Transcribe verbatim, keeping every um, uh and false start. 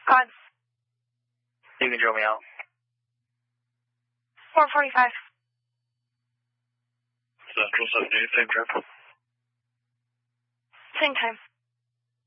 On. You can drill me out. four forty-five. Central seventy-eight, same trip. Same time.